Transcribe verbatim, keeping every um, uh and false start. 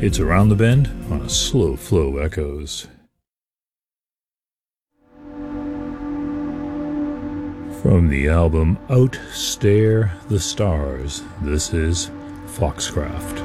It's Around the Bend on a Slow Flow Echoes. From the album Out Stare the Stars, this is Foxcraft.